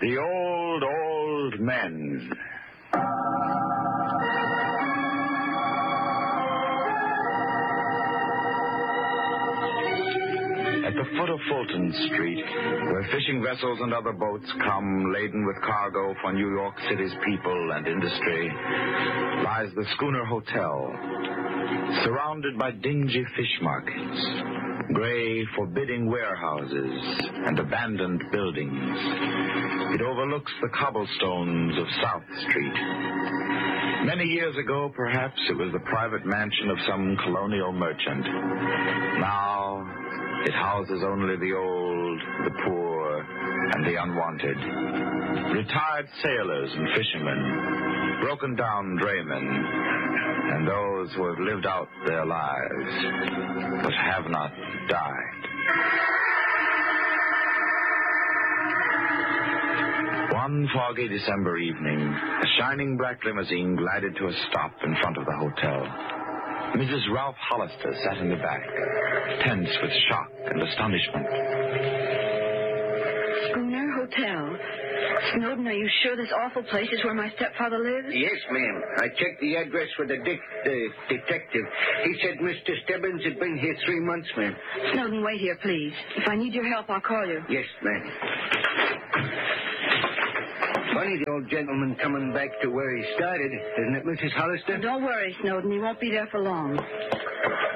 The Old Men. At the foot of Fulton Street, where fishing vessels and other boats come laden with cargo for New York City's people and industry, lies the Schooner Hotel, surrounded by dingy fish markets, gray, forbidding warehouses, and abandoned buildings. It overlooks the cobblestones of South Street. Many years ago, perhaps, it was the private mansion of some colonial merchant. Now, it houses only the old, the poor, and the unwanted. Retired sailors and fishermen, broken-down draymen, and those who have lived out their lives, but have not died. One foggy December evening, a shining black limousine glided to a stop in front of the hotel. Mrs. Ralph Hollister sat in the back, tense with shock and astonishment. Schooner Hotel. Snowden, are you sure this awful place is where my stepfather lives? Yes, ma'am. I checked the address with the detective. He said Mr. Stebbins had been here 3 months, ma'am. Snowden, wait here, please. If I need your help, I'll call you. Yes, ma'am. Funny, the old gentleman coming back to where he started, isn't it, Mrs. Hollister? Don't worry, Snowden. He won't be there for long.